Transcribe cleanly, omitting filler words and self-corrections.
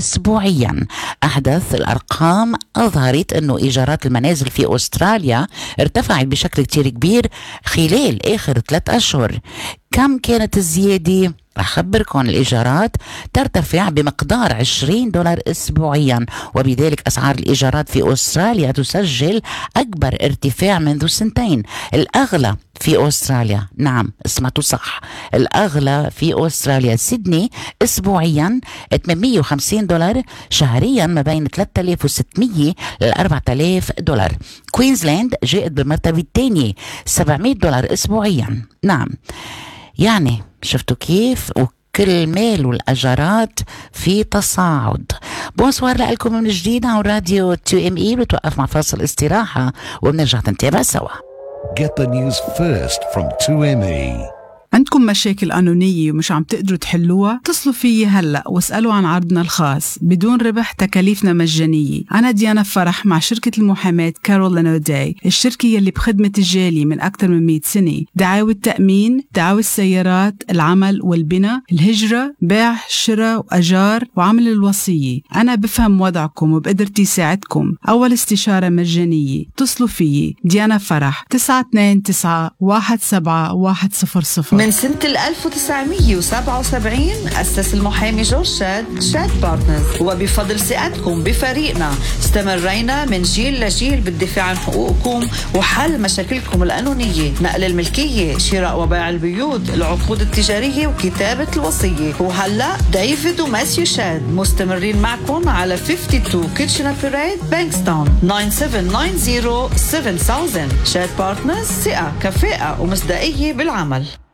أسبوعيا. أحدث الأرقام أظهرت أنه إيجارات المنازل في أستراليا ارتفعت بشكل كتير كبير خلال آخر 3 أشهر. كم كانت الزيادة؟ رح أخبركم. الإيجارات ترتفع بمقدار $20 أسبوعيا، وبذلك أسعار الإيجارات في أستراليا تسجل أكبر ارتفاع منذ 2 سنين. الأغلى في أستراليا، نعم اسمعتوا صح، الأغلى في أستراليا سيدني أسبوعيا $850 شهريا، ما بين 3600 ل $4000. كوينزلاند جاءت بالمرتبة الثانية $700 أسبوعيا. نعم يعني شفتوا كيف؟ وكل مال والأجارات في تصاعد. بونسوار لكم من جديد على راديو 2ME. بتوقف مع فاصل استراحة وبنرجع نتابع سوا. Get the news first from 2ME. عندكم مشاكل قانونية ومش عم تقدروا تحلوها؟ اتصلوا فيي هلأ واسألوا عن عرضنا الخاص بدون ربح، تكاليفنا مجانية. أنا ديانا فرح مع شركة المحاماة كارول لانوداي، الشركة يلي بخدمة الجالية من أكثر من 100 سنة. دعاوى التأمين، دعاوى السيارات، العمل والبناء، الهجرة، بيع شراء وأجار، وعمل الوصية. أنا بفهم وضعكم وبقدرتي ساعدكم. أول استشارة مجانية. اتصلوا فيي ديانا فرح 929-17100. من سنة 1977 أسس المحامي جورج شاد بارتنرز، وبفضل ثقتكم بفريقنا استمرينا من جيل لجيل بالدفاع عن حقوقكم وحل مشاكلكم القانونية، نقل الملكية، شراء وبيع البيوت، العقود التجارية وكتابة الوصية. وهلأ ديفيد وماسيو شاد مستمرين معكم على 52 كيتشنر بيريد بانكستاون 9790 7000. شاد بارتنرز، ثقة، كفاءة ومصداقية بالعمل.